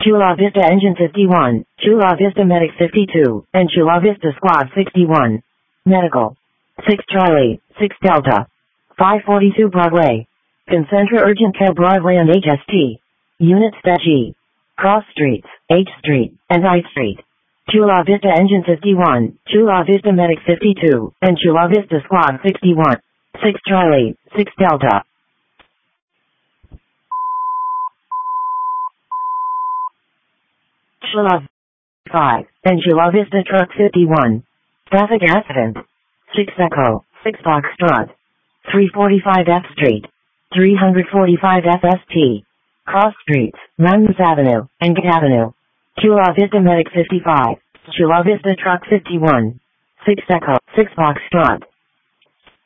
Chula Vista Engine 51, Chula Vista Medic 52, and Chula Vista Squad 61. Medical. 6 Charlie, 6 Delta. 542 Broadway. Concentra Urgent Care Broadway and HST. Units G. Cross Streets, H Street, and I Street. Chula Vista Engine 51, Chula Vista Medic 52, and Chula Vista Squad 61. 6 Charlie, 6 Delta. Chula 5, and Chula Vista Truck 51. Traffic accident. 6 Echo, 6 Foxtrot. 345 F Street. 345 FST. Cross Streets, Ramsey Avenue, and Gate Avenue. Chula Vista Medic 55. Chula Vista Truck 51. 6 Echo, 6 Foxtrot.